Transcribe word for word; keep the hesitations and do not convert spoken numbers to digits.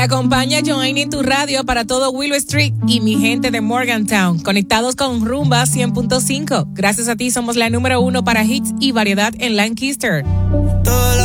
Acompaña a Joanny en tu radio para todo Willow Street y mi gente de Morgantown, conectados con Rumba cien punto cinco. Gracias a ti somos la número uno para hits y variedad en Lancaster.